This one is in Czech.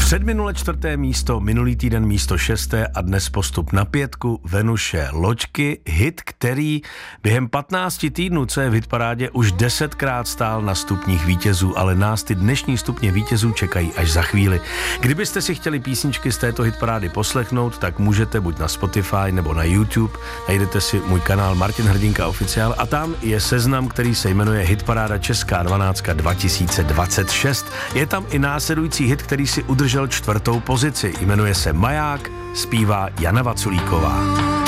Předminule 4. místo, minulý týden místo 6. a dnes postup na 5. Venuše Loďky, hit, který během 15 týdnů, co je v hitparádě, už 10krát stál na stupních vítězů, ale nás ty dnešní stupně vítězů čekají až za chvíli. Kdybyste si chtěli písničky z této hitparády poslechnout, tak můžete buď na Spotify nebo na YouTube, najdete si můj kanál Martin Hrdinka Oficiál a tam je seznam, který se jmenuje Hitparáda Česká 12 2026. Je tam i následující hit, který si udržel 4. pozici. Jmenuje se Maják, zpívá Jana Vaculíková.